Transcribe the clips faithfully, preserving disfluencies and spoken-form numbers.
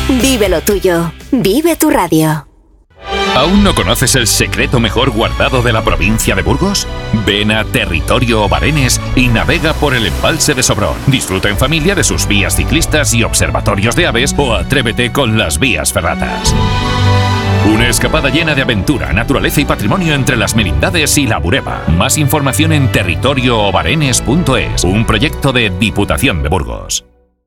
Vive lo tuyo. Vive tu radio. ¿Aún no conoces el secreto mejor guardado de la provincia de Burgos? Ven a Territorio Obarenes y navega por el embalse de Sobrón. Disfruta en familia de sus vías ciclistas y observatorios de aves o atrévete con las vías ferratas. Una escapada llena de aventura, naturaleza y patrimonio entre las Merindades y la Bureba. Más información en territorio obarenes punto es, un proyecto de Diputación de Burgos.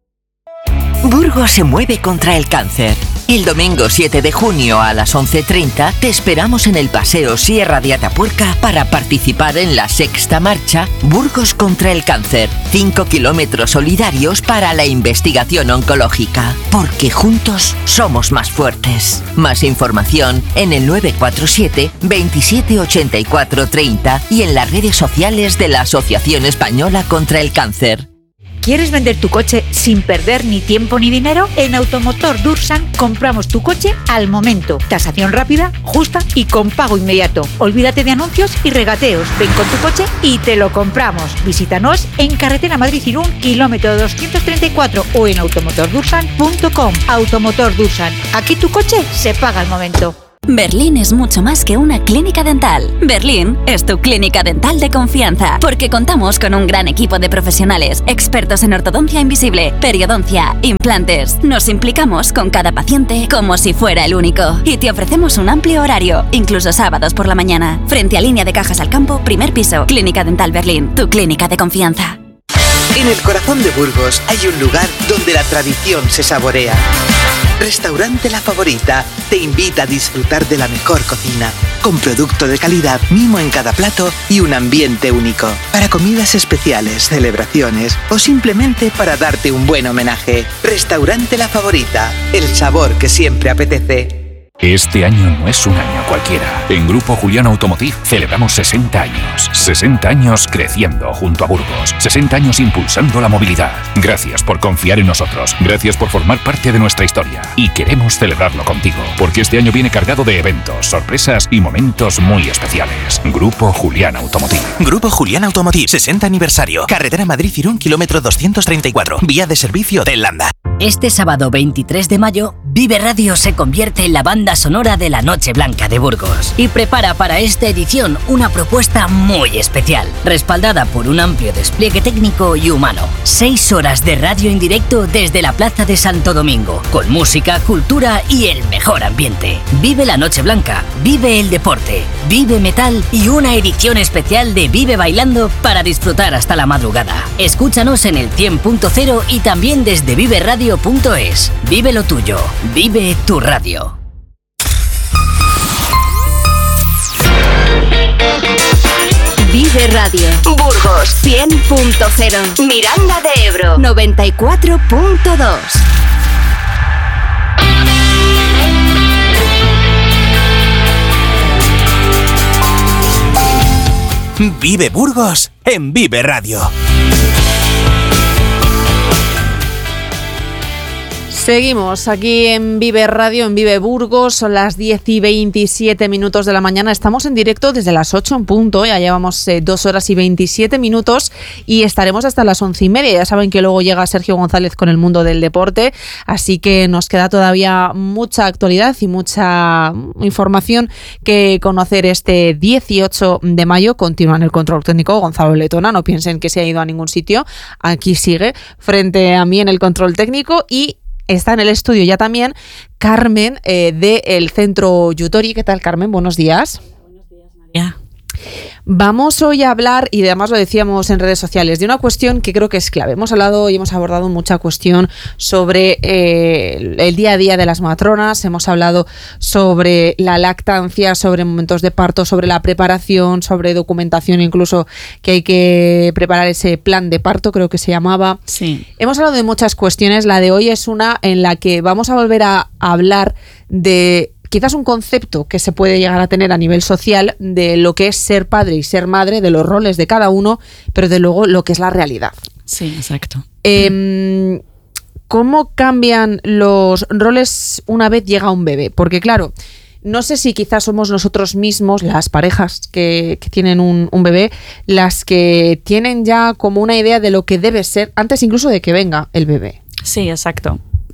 Burgos se mueve contra el cáncer. El domingo siete de junio a las once treinta te esperamos en el Paseo Sierra de Atapuerca para participar en la sexta marcha Burgos contra el cáncer. Cinco kilómetros solidarios para la investigación oncológica. Porque juntos somos más fuertes. Más información en el nueve cuatro siete, veintisiete ochenta y cuatro treinta y en las redes sociales de la Asociación Española contra el Cáncer. ¿Quieres vender tu coche sin perder ni tiempo ni dinero? En Automotor Dursan compramos tu coche al momento. Tasación rápida, justa y con pago inmediato. Olvídate de anuncios y regateos. Ven con tu coche y te lo compramos. Visítanos en Carretera Madrid-Irún, kilómetro doscientos treinta y cuatro o en automotor dursan punto com. Automotor Dursan. Aquí tu coche se paga al momento. Berlín es mucho más que una clínica dental. Berlín es tu clínica dental de confianza, porque contamos con un gran equipo de profesionales, expertos en ortodoncia invisible, periodoncia, implantes. Nos implicamos con cada paciente como si fuera el único. Y te ofrecemos un amplio horario, incluso sábados por la mañana. Frente a Línea de Cajas al Campo, primer piso. Clínica Dental Berlín, tu clínica de confianza. En el corazón de Burgos hay un lugar donde la tradición se saborea. Restaurante La Favorita te invita a disfrutar de la mejor cocina, con producto de calidad, mimo en cada plato y un ambiente único. Para comidas especiales, celebraciones o simplemente para darte un buen homenaje. Restaurante La Favorita, el sabor que siempre apetece. Este año no es un año cualquiera. En Grupo Julián Automotive celebramos sesenta años. sesenta años creciendo junto a Burgos. sesenta años impulsando la movilidad. Gracias por confiar en nosotros. Gracias por formar parte de nuestra historia. Y queremos celebrarlo contigo, porque este año viene cargado de eventos, sorpresas y momentos muy especiales. Grupo Julián Automotive. Grupo Julián Automotive, sesenta aniversario. Carretera Madrid-Irún, kilómetro doscientos treinta y cuatro. Vía de servicio de Landa. Este sábado veintitrés de mayo, Vive Radio se convierte en la banda sonora de la Noche Blanca de Burgos y prepara para esta edición una propuesta muy especial, respaldada por un amplio despliegue técnico y humano. Seis horas de radio en directo desde la Plaza de Santo Domingo, con música, cultura y el mejor ambiente. Vive la Noche Blanca, vive el deporte, vive metal y una edición especial de Vive Bailando para disfrutar hasta la madrugada. Escúchanos en el cien punto cero y también desde vive radio punto es. Vive lo tuyo. Vive tu radio. Vive Radio. Burgos cien punto cero. Miranda de Ebro noventa y cuatro punto dos. Vive Burgos en Vive Radio. Seguimos aquí en Vive Radio, en Vive Burgos, son las diez y veintisiete minutos de la mañana, estamos en directo desde las ocho en punto, ya llevamos eh, dos horas y veintisiete minutos y estaremos hasta las once y media, ya saben que luego llega Sergio González con el mundo del deporte, así que nos queda todavía mucha actualidad y mucha información que conocer este dieciocho de mayo, continúa en el control técnico Gonzalo Letona, no piensen que se ha ido a ningún sitio, aquí sigue frente a mí en el control técnico y está en el estudio ya también Carmen eh, del Centro Yutori. ¿Qué tal, Carmen? Buenos días. Buenos días, María. Vamos hoy a hablar, y además lo decíamos en redes sociales, de una cuestión que creo que es clave. Hemos hablado y hemos abordado mucha cuestión sobre eh, el día a día de las matronas, hemos hablado sobre la lactancia, sobre momentos de parto, sobre la preparación, sobre documentación, incluso que hay que preparar ese plan de parto, creo que se llamaba. Sí. Hemos hablado de muchas cuestiones, la de hoy es una en la que vamos a volver a hablar de quizás un concepto que se puede llegar a tener a nivel social de lo que es ser padre y ser madre, de los roles de cada uno, pero de luego lo que es la realidad. Sí, exacto. Eh, ¿Cómo cambian los roles una vez llega un bebé? Porque claro, no sé si quizás somos nosotros mismos, las parejas que, que tienen un, un bebé, las que tienen ya como una idea de lo que debe ser antes incluso de que venga el bebé. Sí, exacto.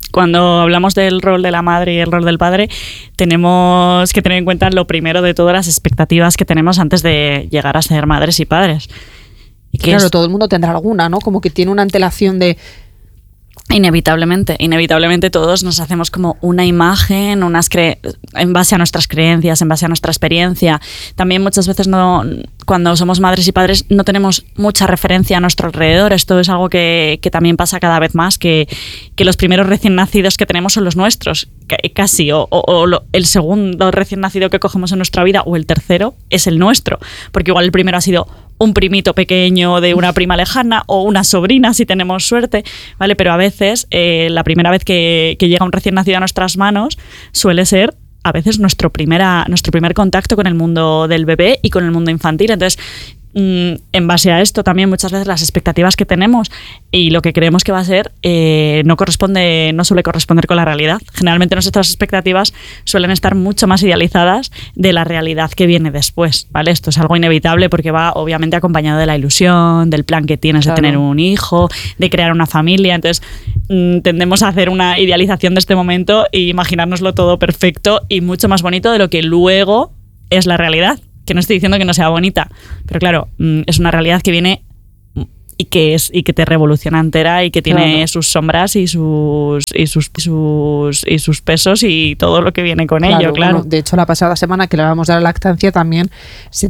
Cuando hablamos del rol de la madre y el rol del padre, tenemos que tener en cuenta lo primero de todas las expectativas que tenemos antes de llegar a ser madres y padres. Y que claro, es, todo el mundo tendrá alguna, ¿no? Como que tiene una antelación de... Inevitablemente, inevitablemente todos nos hacemos como una imagen, unas cre- en base a nuestras creencias, en base a nuestra experiencia. También muchas veces no, cuando somos madres y padres no tenemos mucha referencia a nuestro alrededor. Esto es algo que, que también pasa cada vez más, que, que los primeros recién nacidos que tenemos son los nuestros, casi, o, o, o lo, el segundo recién nacido que cogemos en nuestra vida, o el tercero, es el nuestro, porque igual el primero ha sido un primito pequeño de una prima lejana o una sobrina si tenemos suerte, ¿vale? Pero a veces eh, la primera vez que, que llega un recién nacido a nuestras manos suele ser a veces nuestro, primera, nuestro primer contacto con el mundo del bebé y con el mundo infantil. Entonces, mm, en base a esto también muchas veces las expectativas que tenemos y lo que creemos que va a ser eh, no corresponde, no suele corresponder con la realidad. Generalmente nuestras expectativas suelen estar mucho más idealizadas de la realidad que viene después, ¿vale? Esto es algo inevitable porque va obviamente acompañado de la ilusión, del plan que tienes claro. de tener un hijo, de crear una familia. Entonces mm, tendemos a hacer una idealización de este momento e imaginárnoslo todo perfecto y mucho más bonito de lo que luego es la realidad. Que no estoy diciendo que no sea bonita, pero claro, es una realidad que viene y que es y que te revoluciona entera y que tiene claro. sus sombras y sus y sus, y sus y sus pesos y todo lo que viene con claro, ello, claro. Bueno, de hecho, la pasada semana que le vamos a dar lactancia también se